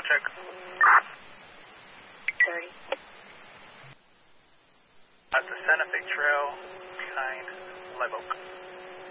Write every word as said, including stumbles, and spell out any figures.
check. thirty. At the Santa Fe Trail behind Live Oak.